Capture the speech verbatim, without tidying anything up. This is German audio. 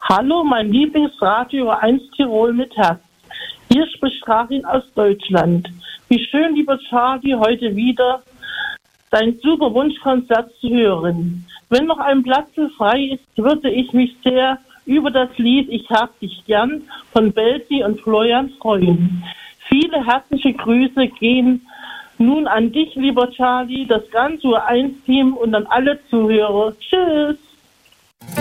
Hallo, mein Lieblingsradio eins Tirol mit Herz. Hier spricht Karin aus Deutschland. Wie schön, lieber Charlie, heute wieder dein super Wunschkonzert zu hören. Wenn noch ein Platz frei ist, würde ich mich sehr über das Lied Ich hab dich gern von Belsi und Florian freuen. Viele herzliche Grüße gehen nun an dich, lieber Charlie, das ganze U eins Team und an alle Zuhörer. Tschüss!